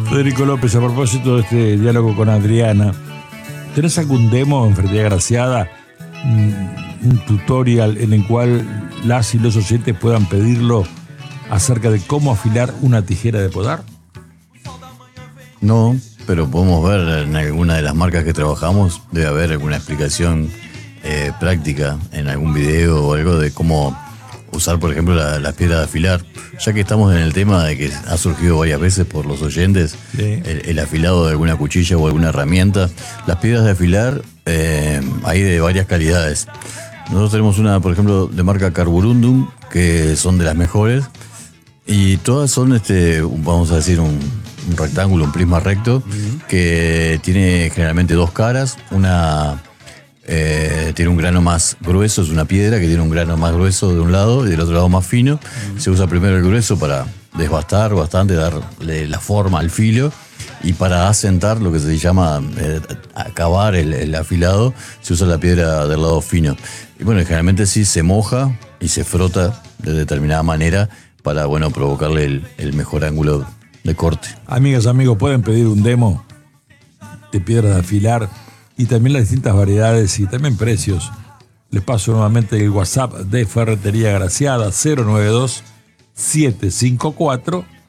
Federico López, a propósito de este diálogo con Adriana, ¿tenés algún demo en Ferretería Graciada? Un tutorial en el cual las y los oyentes puedan pedirlo acerca de cómo afilar una tijera de podar. No, pero podemos ver en alguna de las marcas que trabajamos, debe haber alguna explicación práctica en algún video o algo de cómo usar, por ejemplo, las piedras de afilar. Ya que estamos en el tema de que ha surgido varias veces por los oyentes, Sí. el afilado de alguna cuchilla o alguna herramienta. Las piedras de afilar hay de varias calidades. Nosotros tenemos una, por ejemplo, de marca Carborundum, que son de las mejores, y todas son, vamos a decir, un rectángulo, un prisma recto, que tiene generalmente dos caras. Una tiene un grano más grueso, es una piedra que tiene un grano más grueso de un lado y del otro lado más fino. Se usa primero el grueso para desbastar bastante, darle la forma al filo, y para asentar, lo que se llama acabar el afilado, se usa la piedra del lado fino. Y bueno, generalmente sí se moja y se frota de determinada manera para, bueno, provocarle el mejor ángulo de corte. Amigas, amigos, pueden pedir un demo de piedras de afilar y también las distintas variedades y también precios. Les paso nuevamente el WhatsApp de Ferretería Graciada, 092 754